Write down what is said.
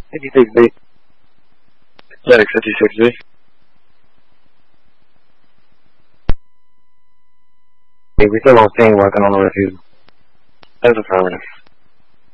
56B. Static 56B. Hey, we still on scene working on the refusal. That's affirmative.